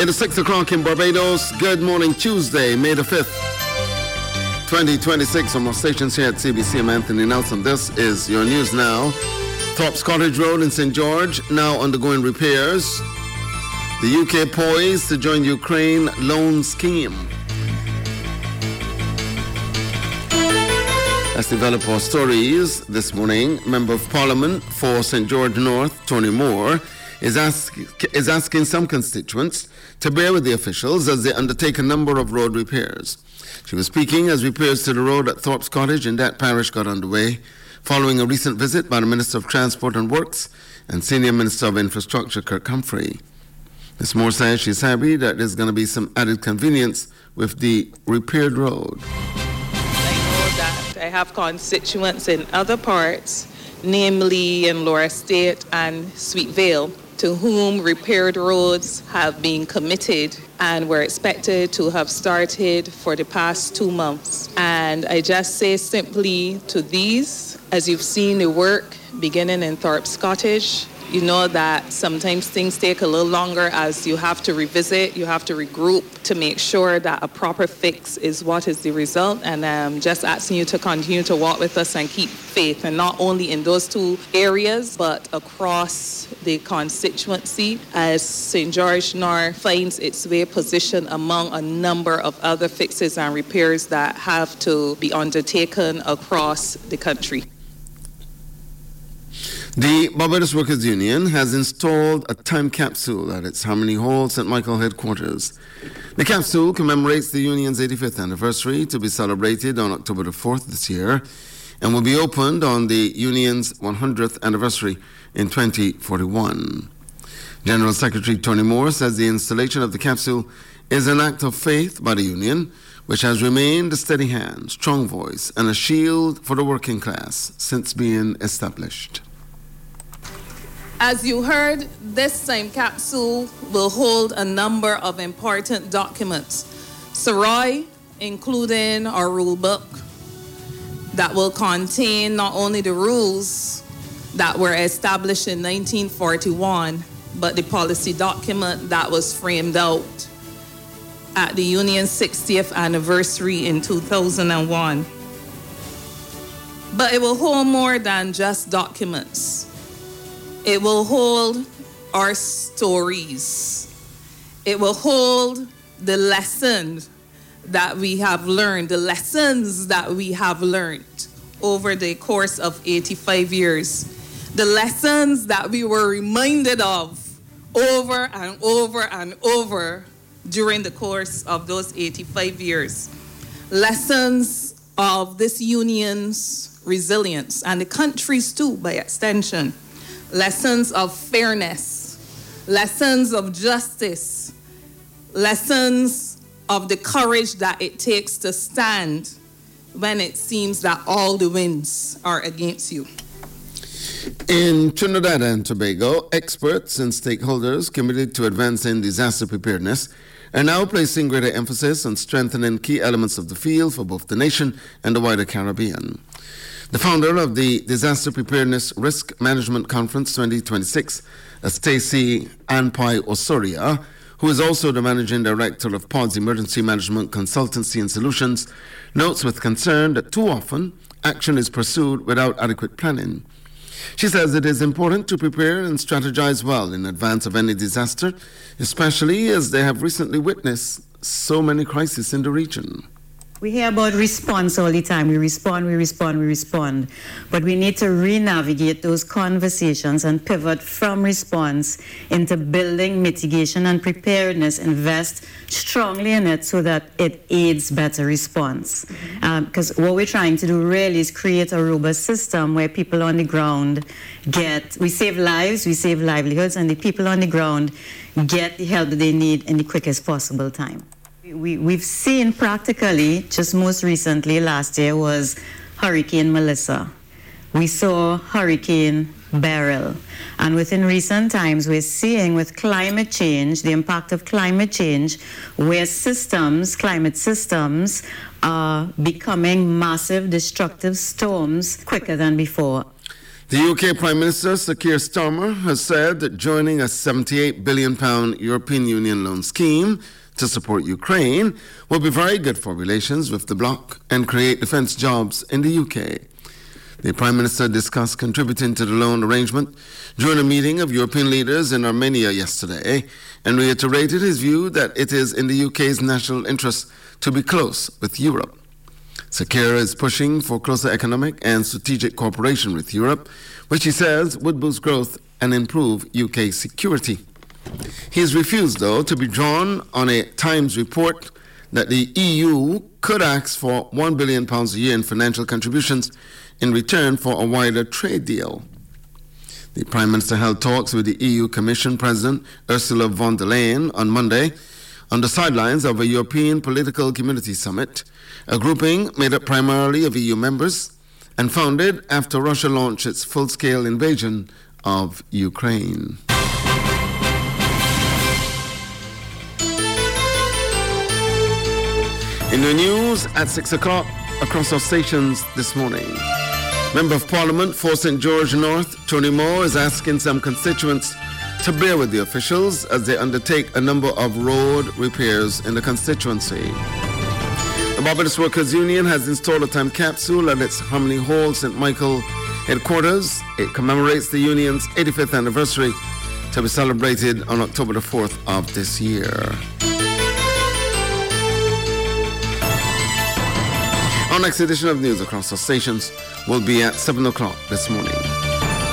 It is 6 o'clock in Barbados. Good morning, Tuesday, May the 5th, 2026. On our stations here at CBC, I'm Anthony Nelson. This is your news now. Thorpe's Cottage Road in St. George now undergoing repairs. The UK poised to join Ukraine loan scheme. Let's develop our stories this morning. Member of Parliament for St. George North, Tony Moore, is asking some constituents to bear with the officials as they undertake a number of road repairs. She was speaking as repairs to the road at Thorpe's Cottage in that parish got underway, following a recent visit by the Minister of Transport and Works and Senior Minister of Infrastructure, Kirk Humphrey. Ms. Moore says she's happy that there's going to be some added convenience with the repaired road. I know that I have constituents in other parts, namely in Laura Estate and Sweet Vale, to whom repaired roads have been committed and were expected to have started for the past 2 months. And I just say simply to these, as you've seen the work beginning in Thorpe's Cottage, you know that sometimes things take a little longer as you have to revisit, you have to regroup to make sure that a proper fix is what is the result. And I'm just asking you to continue to walk with us and keep faith, and not only in those 2 areas, but across the constituency as St. George North finds its way positioned among a number of other fixes and repairs that have to be undertaken across the country. The Barbados Workers Union has installed a time capsule at its Harmony Hall, St. Michael headquarters. The capsule commemorates the union's 85th anniversary, to be celebrated on October the 4th this year, and will be opened on the union's 100th anniversary in 2041. General Secretary Tony Moore says the installation of the capsule is an act of faith by the union, which has remained a steady hand, strong voice, and a shield for the working class since being established. As you heard, this time capsule will hold a number of important documents. Sarai, including our rule book, that will contain not only the rules that were established in 1941, but the policy document that was framed out at the union's 60th anniversary in 2001. But it will hold more than just documents. It will hold our stories. It will hold the lessons that we have learned, over the course of 85 years. The lessons that we were reminded of over and over and over during the course of those 85 years. Lessons of this union's resilience, and the country's too, by extension. Lessons of fairness, lessons of justice, lessons of the courage that it takes to stand when it seems that all the winds are against you. In Trinidad and Tobago, experts and stakeholders committed to advancing disaster preparedness are now placing greater emphasis on strengthening key elements of the field for both the nation and the wider Caribbean. The founder of the Disaster Preparedness Risk Management Conference 2026, Stacey Anpai Osoria, who is also the managing director of POD's Emergency Management Consultancy and Solutions, notes with concern that too often action is pursued without adequate planning. She says it is important to prepare and strategize well in advance of any disaster, especially as they have recently witnessed so many crises in the region. We hear about response all the time. We respond. But we need to re-navigate those conversations and pivot from response into building mitigation and preparedness, invest strongly in it so that it aids better response. Because what we're trying to do really is create a robust system where people on the ground we save lives, we save livelihoods, and the people on the ground get the help that they need in the quickest possible time. We've seen practically, just most recently, last year was Hurricane Melissa. We saw Hurricane Beryl. And within recent times, we're seeing with climate change, the impact of climate change, where climate systems are becoming massive destructive storms quicker than before. The UK Prime Minister, Sir Keir Starmer, has said that joining a £78 billion European Union loan scheme to support Ukraine will be very good for relations with the bloc and create defence jobs in the UK. The Prime Minister discussed contributing to the loan arrangement during a meeting of European leaders in Armenia yesterday and reiterated his view that it is in the UK's national interest to be close with Europe. Sir Keir is pushing for closer economic and strategic cooperation with Europe, which he says would boost growth and improve UK security. He has refused, though, to be drawn on a Times report that the EU could ask for £1 billion a year in financial contributions in return for a wider trade deal. The Prime Minister held talks with the EU Commission President Ursula von der Leyen on Monday on the sidelines of a European Political Community Summit, a grouping made up primarily of EU members and founded after Russia launched its full-scale invasion of Ukraine. In the news at 6 o'clock across our stations this morning, Member of Parliament for St. George North, Tony Moore, is asking some constituents to bear with the officials as they undertake a number of road repairs in the constituency. The Barbados Workers Union has installed a time capsule at its Harmony Hall, St. Michael headquarters. It commemorates the union's 85th anniversary to be celebrated on October the 4th of this year. Our next edition of news across our stations will be at 7 o'clock this morning.